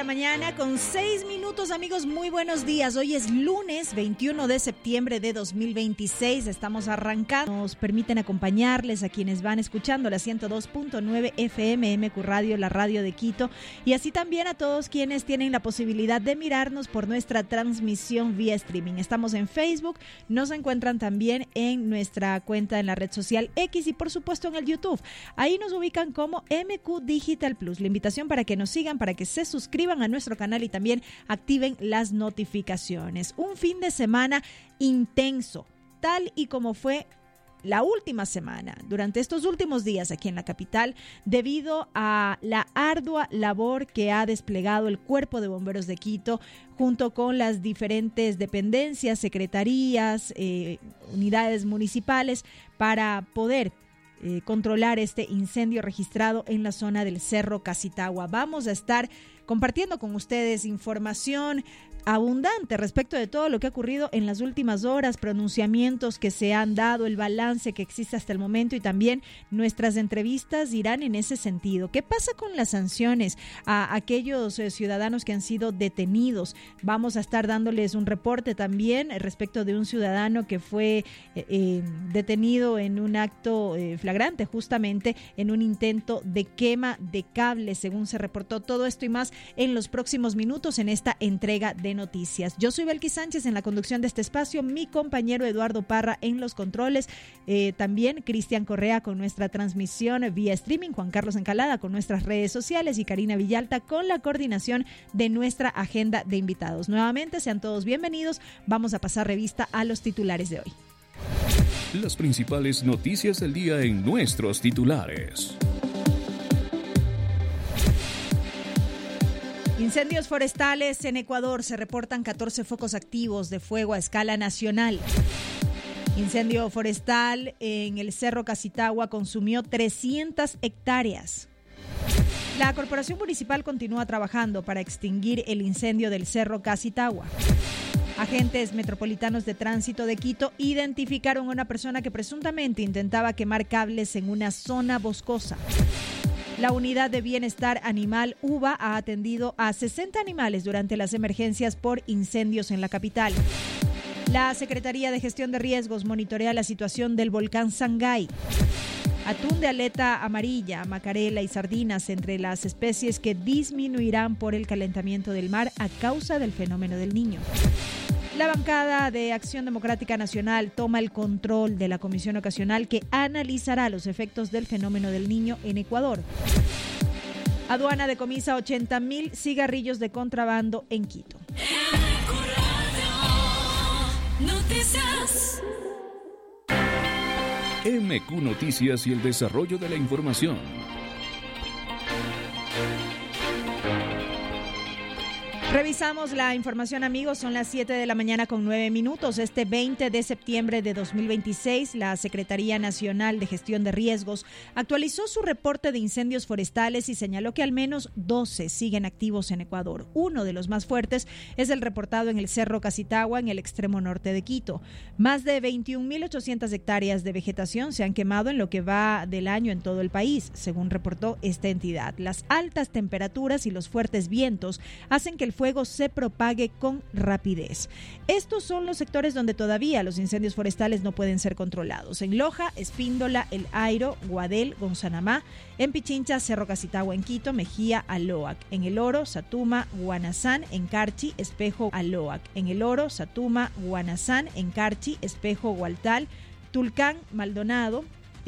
mañana con 6 minutos, amigos, muy buenos días. Hoy es lunes 21 de septiembre de 2026, estamos arrancando. Nos permiten acompañarles a quienes van escuchando la 102.9 FM MQ Radio, la radio de Quito, y así también a todos quienes tienen la posibilidad de mirarnos por nuestra transmisión vía streaming. Estamos en Facebook, nos encuentran también en nuestra cuenta en la red social X y por supuesto en el YouTube. Ahí nos ubican como MQ Digital Plus. La invitación para que nos sigan, para que se suscriban a nuestro canal y también activen las notificaciones. Un fin de semana intenso, tal y como fue la última semana, durante estos últimos días aquí en la capital, debido a la ardua labor que ha desplegado el Cuerpo de Bomberos de Quito, junto con las diferentes dependencias, secretarías, unidades municipales, para poder controlar este incendio registrado en la zona del Cerro Casitagua. Vamos a estar compartiendo con ustedes información abundante respecto de todo lo que ha ocurrido en las últimas horas, pronunciamientos que se han dado, el balance que existe hasta el momento y también nuestras entrevistas irán en ese sentido. ¿Qué pasa con las sanciones a aquellos ciudadanos que han sido detenidos? Vamos a estar dándoles un reporte también respecto de un ciudadano que fue detenido en un acto flagrante, justamente en un intento de quema de cables, según se reportó. Todo esto y más en los próximos minutos en esta entrega de noticias. Yo soy Belkis Sánchez en la conducción de este espacio, mi compañero Eduardo Parra en los controles, también Cristian Correa con nuestra transmisión vía streaming, Juan Carlos Encalada con nuestras redes sociales y Karina Villalta con la coordinación de nuestra agenda de invitados. Nuevamente, sean todos bienvenidos. Vamos a pasar revista a los titulares de hoy. Las principales noticias del día en nuestros titulares. Incendios forestales en Ecuador. Se reportan 14 focos activos de fuego a escala nacional. Incendio forestal en el Cerro Casitagua consumió 300 hectáreas. La Corporación Municipal continúa trabajando para extinguir el incendio del Cerro Casitagua. Agentes metropolitanos de tránsito de Quito identificaron a una persona que presuntamente intentaba quemar cables en una zona boscosa. La Unidad de Bienestar Animal UBA ha atendido a 60 animales durante las emergencias por incendios en la capital. La Secretaría de Gestión de Riesgos monitorea la situación del volcán Sangay. Atún de aleta amarilla, macarela y sardinas entre las especies que disminuirán por el calentamiento del mar a causa del fenómeno del Niño. La bancada de Acción Democrática Nacional toma el control de la comisión ocasional que analizará los efectos del fenómeno del Niño en Ecuador. Aduana decomisa 80,000 cigarrillos de contrabando en Quito. MQ Noticias y el desarrollo de la información. Revisamos la información, amigos. Son las 7 de la mañana con 9 minutos. Este 20 de septiembre de 2026, la Secretaría Nacional de Gestión de Riesgos actualizó su reporte de incendios forestales y señaló que al menos 12 siguen activos en Ecuador. Uno de los más fuertes es el reportado en el Cerro Casitagua, en el extremo norte de Quito. Más de 21.800 hectáreas de vegetación se han quemado en lo que va del año en todo el país, según reportó esta entidad. Las altas temperaturas y los fuertes vientos hacen que el fuego se propague con rapidez. Estos son los sectores donde todavía los incendios forestales no pueden ser controlados. En Loja, Espíndola, El Airo, Guadel, Gonzanamá, en Pichincha, Cerro Casitagua en Quito, Mejía, Aloac. En El Oro, Satuma, Guanazán, en Carchi, Espejo, Aloac. En El Oro, Satuma, Guanazán, en Carchi, Espejo, Gualtal, Tulcán, Maldonado,